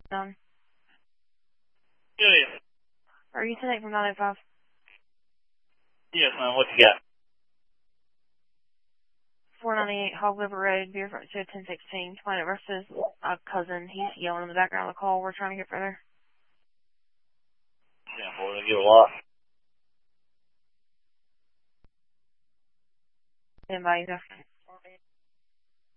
Done. Yeah. Are you 10-8 from 905? Yes, ma'am. What you got? 498 Hog Liver Road, Beer Front Show 1016. Planet versus a cousin. He's yelling in the background of the call. We're trying to get further. Yeah, boy, they get a lot. Stand by, you go.